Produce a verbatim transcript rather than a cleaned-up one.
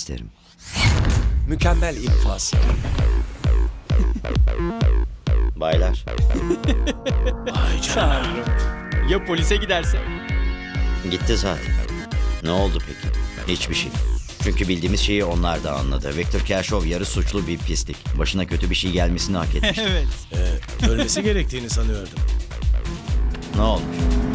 isterim. Mükemmel infaz. Baylar, Vay canına. Tanrım. Ya polise giderse? gitti zaten. Ne oldu peki? Hiçbir şey. Çünkü bildiğimiz şeyi onlar da anladı. Victor Kershaw yarı suçlu bir pislik. Başına kötü bir şey gelmesini hak etmişti. Evet. Ee, ölmesi gerektiğini sanıyordum. Ne olmuş?